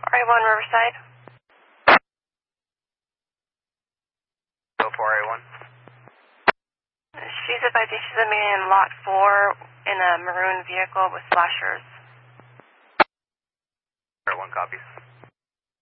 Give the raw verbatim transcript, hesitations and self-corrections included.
R A one Riverside. Go for R A one. She's advising she's going to be in lot four in a maroon vehicle with flashers. R A one copies.